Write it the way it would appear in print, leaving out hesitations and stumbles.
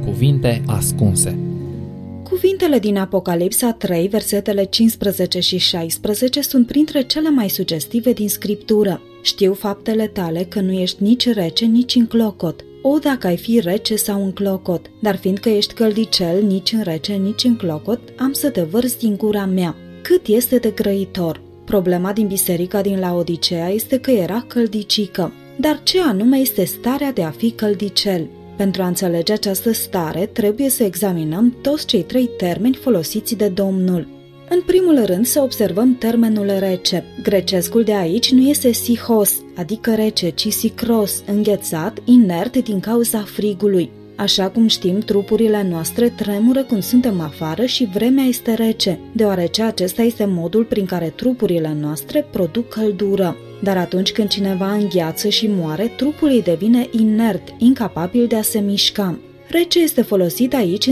cuvinte ascunse. Cuvintele din Apocalipsa 3, versetele 15 și 16 sunt printre cele mai sugestive din Scriptură. Știu faptele tale că nu ești nici rece, nici înclocot. O, dacă ai fi rece sau înclocot, dar fiindcă ești căldicel, nici în rece, nici înclocot, am să te vărs din gura mea. Cât este de grăitor! Problema din biserica din Laodicea este că era căldicică. Dar ce anume este starea de a fi căldicel? Pentru a înțelege această stare, trebuie să examinăm toți cei 3 termeni folosiți de Domnul. În primul rând să observăm termenul rece. Grecescul de aici nu este sihos, adică rece, ci sicros, înghețat, inert din cauza frigului. Așa cum știm, trupurile noastre tremură când suntem afară și vremea este rece, deoarece acesta este modul prin care trupurile noastre produc căldură. Dar atunci când cineva îngheață și moare, trupul îi devine inert, incapabil de a se mișca. Rece este folosit aici